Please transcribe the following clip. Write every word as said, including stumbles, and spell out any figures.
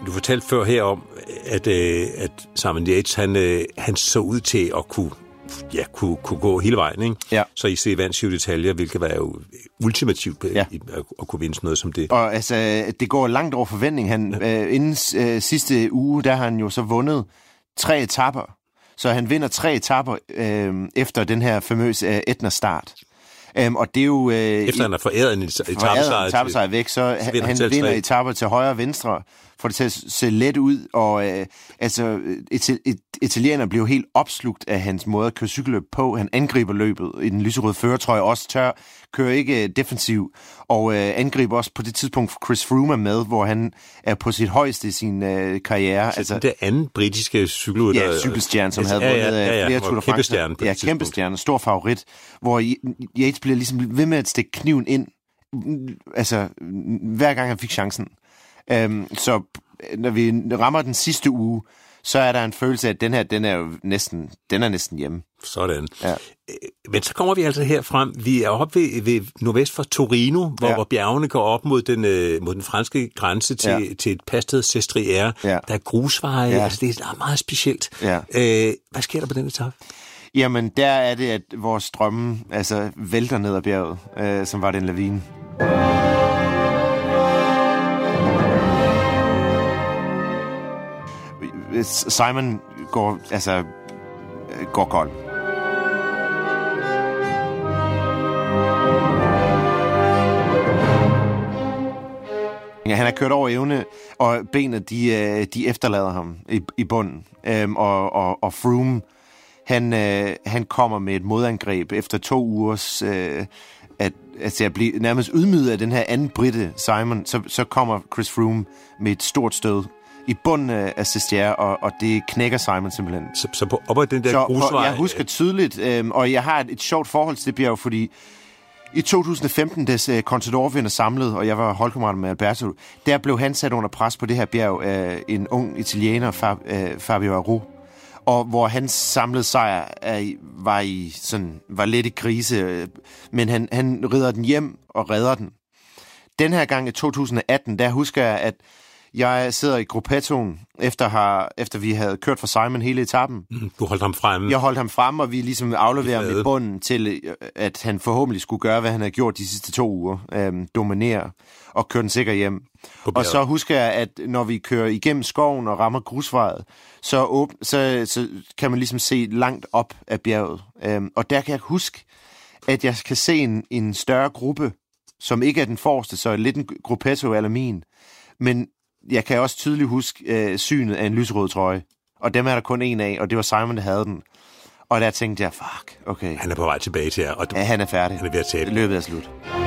du fortalte før her om, at, øh, at Simon Yates, han, øh, han så ud til at kunne, ja, kunne, kunne gå hele vejen, ikke? Ja. Så I ser vandt syv detaljer, hvilket var jo ultimativt ja. at, at kunne vinde sådan noget som det. Og altså, det går langt over forventning. Han, ja. øh, inden øh, sidste uge, der har han jo så vundet tre etapper. Så han vinder tre etapper øh, efter den her famøse øh, Etna-start. Um, og det er jo... Øh, Efter han har foræret en etappesejr væk, så, så han, han vinder etapper til højre og venstre, for det til at se let ud, og øh, altså, et, et, italiener bliver helt opslugt af hans måde at køre cykelløb på. Han angriber løbet i den lyserøde førertrøje, også tør, kører ikke defensiv, og øh, angriber også på det tidspunkt, Chris Froome er med, hvor han er på sit højeste i sin øh, karriere. Så altså, den der anden britiske cykelrytter... Ja, cykelstjerne, som havde ja, vundet ja, ja, ja, flere Tour de France. Ja, kæmpe stjerne, stor favorit, hvor Yates bliver ligesom ved med at stikke kniven ind, altså hver gang han fik chancen. Um, så når vi rammer den sidste uge, så er der en følelse af, at den her, den er jo næsten, den er næsten hjemme. Sådan. Ja. Men så kommer vi altså her frem. Vi er oppe ved, ved nordvest for Torino, hvor, ja. hvor bjergene går op mod den, øh, mod den franske grænse til, ja. til et pastet Sestriere. Ja. Der er grusveje, ja. altså det er meget specielt. Ja. Øh, hvad sker der på den etape? Jamen, der er det, at vores drømme altså, vælter ned ad bjerget, øh, som var det en lavine. Simon går, altså, går kold. Ja, han har kørt over evne, og benet, de, de efterlader ham i, i bunden. Øhm, og, og, og Froome, han, øh, han kommer med et modangreb efter to ugers... Øh, at, altså at blive nærmest ydmyget af den her anden britte, Simon, så, så kommer Chris Froome med et stort stød i bunden af Sestriere, og, og det knækker Simon simpelthen. Så, så på, op ad den der grusvej... Jeg husker tydeligt, øh, og jeg har et, et sjovt forhold til det bjerg, fordi i to tusind og femten, da uh, Contador vinder samlet, og jeg var holdkammerat med Alberto, der blev han sat under pres på det her bjerg af uh, en ung italiener, Fab, uh, Fabio Aru, og hvor hans samlede sejr uh, var, i, sådan, var lidt i krise, uh, men han, han rider den hjem og redder den. Den her gang i to tusind og atten, der husker jeg, at jeg sidder i gruppettoen, efter, har, efter vi havde kørt for Simon hele etappen. Du holdt ham fremme. Jeg holdt ham fremme, og vi ligesom afleverer ham i bunden til, at han forhåbentlig skulle gøre, hvad han havde gjort de sidste to uger. Øhm, dominere og køre den sikkert hjem. Og så husker jeg, at når vi kører igennem skoven og rammer grusvejet, så, åbn, så, så kan man ligesom se langt op af bjerget. Øhm, og der kan jeg huske, at jeg kan se en, en større gruppe, som ikke er den forreste, så lidt en gruppetto eller min. Men jeg kan også tydeligt huske øh, synet af en lyserød trøje. Og dem er der kun en af, og det var Simon, der havde den. Og der tænkte jeg, fuck, okay. Han er på vej tilbage til jer. Og du... Ja, han er færdig. Han er ved at tabe. Løbet er slut.